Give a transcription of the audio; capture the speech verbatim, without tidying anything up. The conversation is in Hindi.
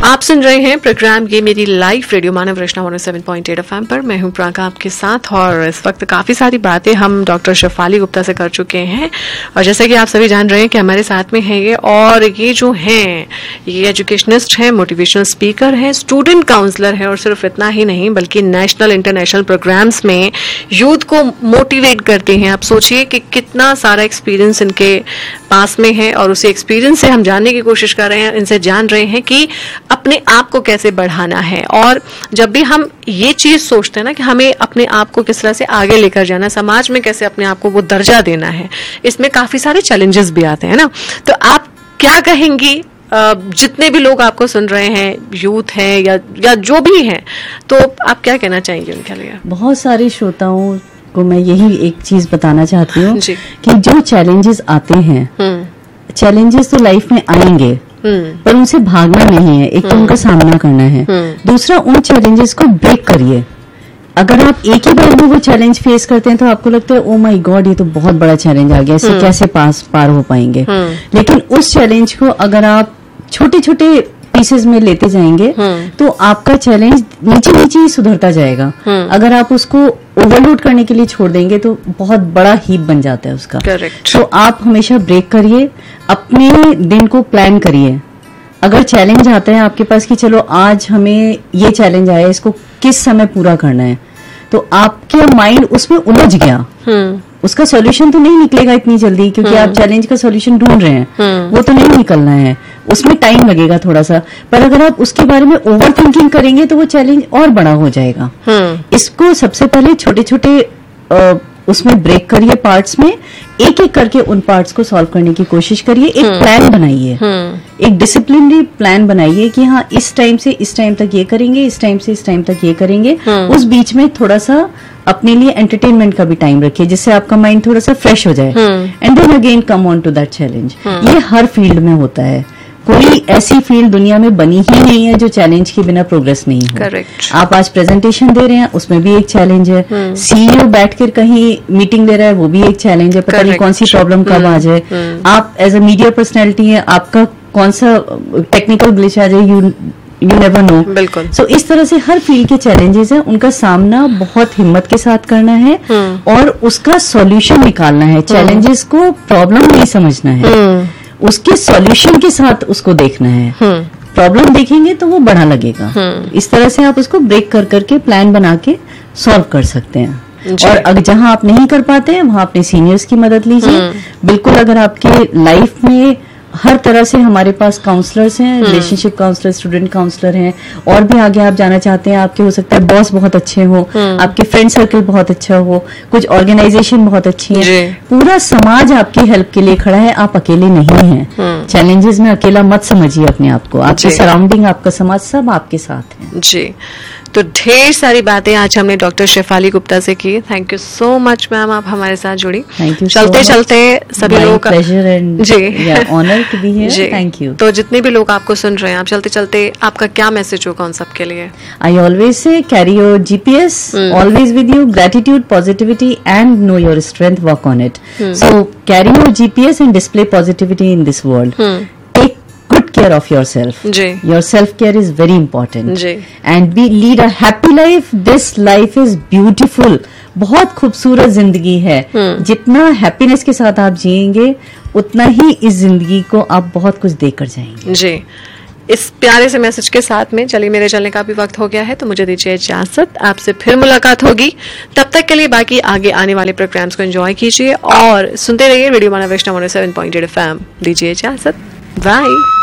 आप सुन रहे हैं प्रोग्राम ये मेरी लाइफ रेडियो मानव रचना one O seven point eight FM पर। मैं हूं प्राका आपके साथ और इस वक्त काफ़ी सारी बातें हम डॉक्टर शेफाली गुप्ता से कर चुके हैं। और जैसा कि आप सभी जान रहे हैं कि हमारे साथ में है ये, और ये जो हैं ये एजुकेशनिस्ट हैं, मोटिवेशनल स्पीकर हैं, स्टूडेंट काउंसलर हैं, और सिर्फ इतना ही नहीं बल्कि नेशनल इंटरनेशनल प्रोग्राम्स में यूथ को मोटिवेट करते हैं। आप सोचिए कि कितना सारा एक्सपीरियंस इनके पास में है, और उसी एक्सपीरियंस से हम जानने की कोशिश कर रहे हैं, इनसे जान रहे हैं कि अपने आप को कैसे बढ़ाना है। और जब भी हम ये चीज सोचते हैं ना कि हमें अपने आप को किस तरह से आगे लेकर जाना, समाज में कैसे अपने आप को वो दर्जा देना है, इसमें काफी सारे चैलेंजेस भी आते हैं ना। तो आप क्या कहेंगी, जितने भी लोग आपको सुन रहे हैं, यूथ हैं या या जो भी हैं, तो आप क्या कहना चाहेंगे उनके लिए? बहुत सारे श्रोताओं को मैं यही एक चीज बताना चाहती हूँ कि जो चैलेंजेस आते हैं, चैलेंजेस तो लाइफ में आएंगे पर उनसे भागना नहीं है। एक तो उनका सामना करना है, दूसरा उन चैलेंजेस को ब्रेक करिए। अगर आप एक ही बार में वो चैलेंज फेस करते हैं तो आपको लगता है ओ माय गॉड ये तो बहुत बड़ा चैलेंज आ गया, इससे कैसे पास पार हो पाएंगे। लेकिन उस चैलेंज को अगर आप छोटे छोटे पीसेस में लेते जाएंगे तो आपका चैलेंज नीचे नीचे ही सुधरता जाएगा। अगर आप उसको ओवरलोड करने के लिए छोड़ देंगे तो बहुत बड़ा हीप बन जाता है उसका। Correct. तो आप हमेशा ब्रेक करिए, अपने दिन को प्लान करिए। अगर चैलेंज आता है आपके पास कि चलो आज हमें ये चैलेंज आया, इसको किस समय पूरा करना है, तो आपके माइंड उसमें उलझ गया, उसका सॉल्यूशन तो नहीं निकलेगा इतनी जल्दी, क्योंकि आप चैलेंज का सॉल्यूशन ढूंढ रहे हैं, वो तो नहीं निकलना है, उसमें टाइम लगेगा थोड़ा सा। पर अगर आप उसके बारे में ओवर थिंकिंग करेंगे तो वो चैलेंज और बड़ा हो जाएगा। इसको सबसे पहले छोटे छोटे उसमें ब्रेक करिए, पार्ट्स में एक एक करके उन पार्ट्स को सॉल्व करने की कोशिश करिए। एक प्लान बनाइए, एक डिसिप्लिनरी प्लान बनाइए कि हाँ इस टाइम से इस टाइम तक ये करेंगे, इस टाइम से इस टाइम तक ये करेंगे। उस बीच में थोड़ा सा अपने लिए एंटरटेनमेंट का भी टाइम रखिए, जिससे आपका माइंड थोड़ा सा फ्रेश हो जाए। And then again come on to that challenge. ये हर फील्ड में होता है, कोई ऐसी फील्ड दुनिया में बनी ही नहीं है जो चैलेंज के बिना प्रोग्रेस नहीं हो। Correct. आप आज प्रेजेंटेशन दे रहे हैं, उसमें भी एक चैलेंज है। सीईओ बैठकर कहीं मीटिंग ले रहा है, वो भी एक चैलेंज है, पता नहीं कौन सी प्रॉब्लम कब आ जाए। आप एज अ मीडिया पर्सनैलिटी है, आपका कौन सा टेक्निकल ग्लिच आ जाए, यू यू नेवर नो। बिल्कुल। सो इस तरह से हर फील्ड के चैलेंजेस हैं, उनका सामना बहुत हिम्मत के साथ करना है और उसका सॉल्यूशन निकालना है। चैलेंजेस को प्रॉब्लम नहीं समझना है, उसके सॉल्यूशन के साथ उसको देखना है। प्रॉब्लम देखेंगे तो वो बड़ा लगेगा। इस तरह से आप उसको ब्रेक कर करके प्लान बना के सॉल्व कर सकते हैं। और अगर जहां आप नहीं कर पाते हैं वहां अपने सीनियर्स की मदद लीजिए। बिल्कुल, अगर आपके लाइफ में हर तरह से हमारे पास काउंसलर्स हैं, रिलेशनशिप काउंसलर, स्टूडेंट काउंसलर हैं, और भी आगे आप जाना चाहते हैं, आपके हो सकता है बॉस बहुत अच्छे हो, आपके फ्रेंड सर्कल बहुत अच्छा हो, कुछ ऑर्गेनाइजेशन बहुत अच्छी है, पूरा समाज आपकी हेल्प के लिए खड़ा है, आप अकेले नहीं हैं। चैलेंजेस में अकेला मत समझिए अपने आप को, आपके सराउंडिंग, आपका समाज सब आपके साथ है। जी, तो ढेर सारी बातें आज हमने डॉक्टर शेफाली गुप्ता से की। Thank you so much ma'am, आप हमारे साथ जुड़ी। Thank you. चलते so चलते सभी लोग का pleasure and ji honour to be here. Thank you. तो जितने भी लोग आपको सुन रहे हैं, आप चलते चलते आपका क्या मैसेज होगा उन सबके लिए? I always say carry your GPS always with you, gratitude, positivity and know your strength, work on it. So carry your GPS and display positivity in this world. Care of yourself. Your self care is very important. And be lead a happy life. This life is beautiful. बहुत खूबसूरत जिंदगी है। जितना हैप्पीनेस के साथ आप जिएंगे उतना ही इस जिंदगी को आप बहुत कुछ देकर जाएंगे। जी, इस प्यारे से मैसेज के साथ में चलिए, मेरे चलने का भी वक्त हो गया है, तो मुझे दीजिए इजाजत। आपसे फिर मुलाकात होगी, तब तक के लिए बाकी आगे आने वाले प्रोग्राम्स को एंजॉय कीजिए और सुनते रहिए रेडियो मानव रचना one O seven point eight FM. दीजिए इजाजत, बाय।